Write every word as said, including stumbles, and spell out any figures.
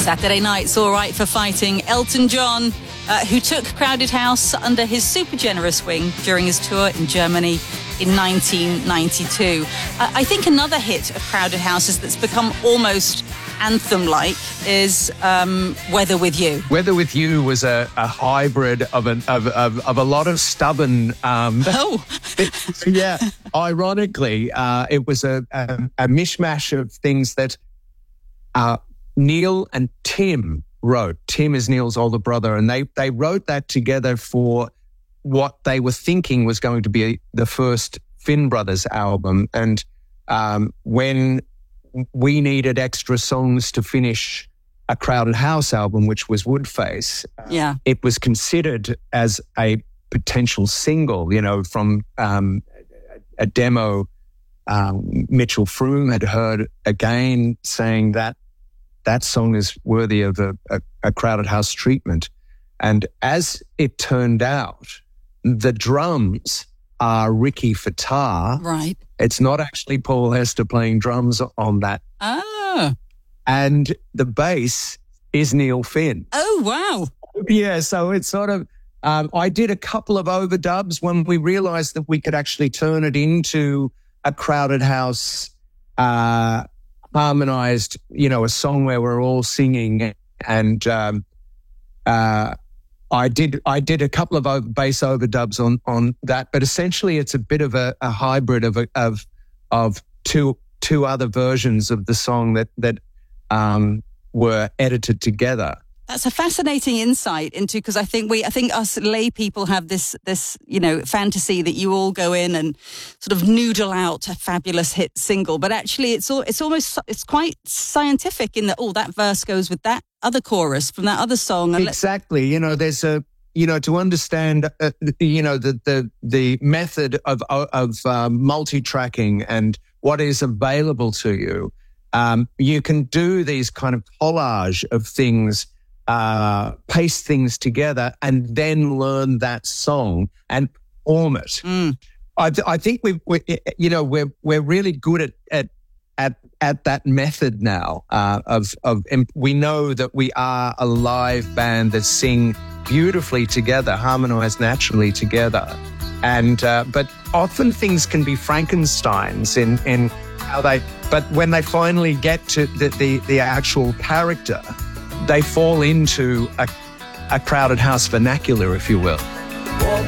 Saturday Night's All Right for Fighting. Elton John, uh, who took Crowded House under his super generous wing during his tour in Germany in nineteen ninety-two. Uh, I think another hit of Crowded Houses that's become almost anthem-like is um, Weather With You. Weather With You was a, a hybrid of, an, of, of, of a lot of stubborn... Um, oh! yeah, ironically, uh, it was a, a, a mishmash of things that uh, Neil and Tim wrote. Tim is Neil's older brother, and they, they wrote that together for what they were thinking was going to be the first Finn Brothers album. And um, when we needed extra songs to finish a Crowded House album, which was Woodface, yeah, it was considered as a potential single, you know, from um, a demo um, Mitchell Froome had heard again saying that that song is worthy of a, a, a Crowded House treatment. And as it turned out, the drums are Ricky Fattar. Right. It's not actually Paul Hester playing drums on that. Oh. And the bass is Neil Finn. Oh, wow. Yeah, so it's sort of, um, I did a couple of overdubs when we realized that we could actually turn it into a Crowded House uh, harmonized, you know, a song where we're all singing. And um, uh, I did I did a couple of over, bass overdubs on on that, but essentially it's a bit of a, a hybrid of a, of of two two other versions of the song that that um, were edited together. That's a fascinating insight into, because I think we, I think us lay people have this, this, you know, fantasy that you all go in and sort of noodle out a fabulous hit single, but actually it's all, it's almost, it's quite scientific in that, oh, that verse goes with that other chorus from that other song. And exactly. You know, there's a, you know, to understand, uh, you know, the, the, the method of, of uh, multi-tracking and what is available to you, um, you can do these kind of collage of things, uh, paste things together and then learn that song and form it. Mm. I, I think we, we, you know, we're, we're really good at, at, at, at that method now, uh, of, of, we know that we are a live band that sing beautifully together, harmonize naturally together. And, uh, but often things can be Frankensteins in, in how they, but when they finally get to the, the, the actual character, they fall into a, a Crowded House vernacular, if you will.